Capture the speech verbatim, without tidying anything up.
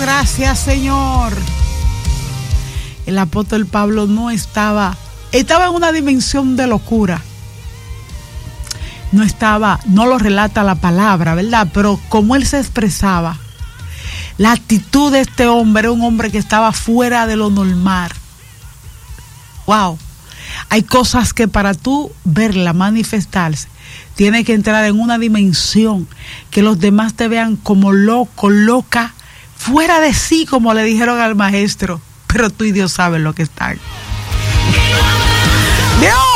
gracias, Señor. El apóstol Pablo no estaba, estaba en una dimensión de locura. No estaba, no lo relata la palabra, ¿verdad? Pero como él se expresaba, la actitud de este hombre era un hombre que estaba fuera de lo normal. Wow. Hay cosas que para tú verla manifestarse, tienes que entrar en una dimensión que los demás te vean como loco, loca, fuera de sí, como le dijeron al maestro. Pero tú y Dios saben lo que están. ¡Dios!